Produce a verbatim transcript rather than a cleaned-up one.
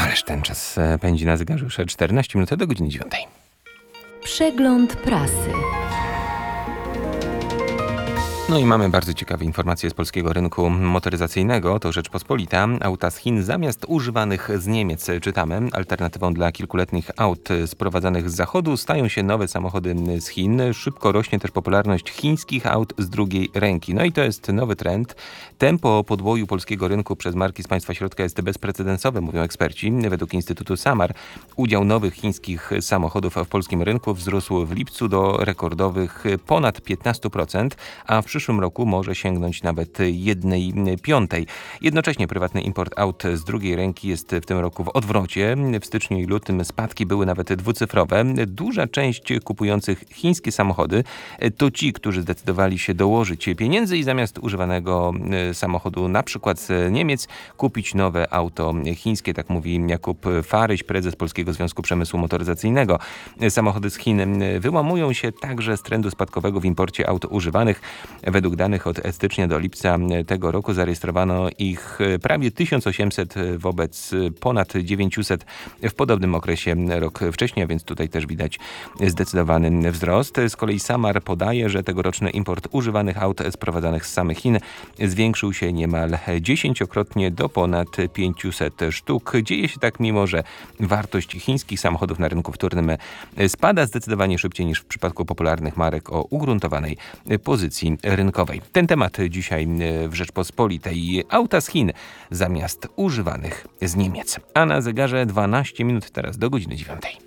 Ależ ten czas pędzi na zegarze już czternaście minut do godziny dziewiątej. Przegląd prasy. No i mamy bardzo ciekawe informacje z polskiego rynku motoryzacyjnego. To Rzeczpospolita. Auta z Chin zamiast używanych z Niemiec, czytamy. Alternatywą dla kilkuletnich aut sprowadzanych z zachodu stają się nowe samochody z Chin. Szybko rośnie też popularność chińskich aut z drugiej ręki. No i to jest nowy trend. Tempo podboju polskiego rynku przez marki z państwa środka jest bezprecedensowe, mówią eksperci. Według Instytutu Samar udział nowych chińskich samochodów w polskim rynku wzrósł w lipcu do rekordowych ponad piętnaście procent, a w W przyszłym roku może sięgnąć nawet jednej piątej. Jednocześnie prywatny import aut z drugiej ręki jest w tym roku w odwrocie. W styczniu i lutym spadki były nawet dwucyfrowe. Duża część kupujących chińskie samochody to ci, którzy zdecydowali się dołożyć pieniędzy i zamiast używanego samochodu na przykład z Niemiec kupić nowe auto chińskie, tak mówi Jakub Faryś, prezes Polskiego Związku Przemysłu Motoryzacyjnego. Samochody z Chin wyłamują się także z trendu spadkowego w imporcie aut używanych. Według danych od stycznia do lipca tego roku zarejestrowano ich prawie tysiąc osiemset wobec ponad dziewięćset w podobnym okresie rok wcześniej, a więc tutaj też widać zdecydowany wzrost. Z kolei Samar podaje, że tegoroczny import używanych aut sprowadzanych z samych Chin zwiększył się niemal dziesięciokrotnie do ponad pięciuset sztuk. Dzieje się tak, mimo że wartość chińskich samochodów na rynku wtórnym spada zdecydowanie szybciej niż w przypadku popularnych marek o ugruntowanej pozycji rynkowej. Ten temat dzisiaj w Rzeczpospolitej. Auta z Chin zamiast używanych z Niemiec. A na zegarze dwanaście minut teraz do godziny dziewiątej.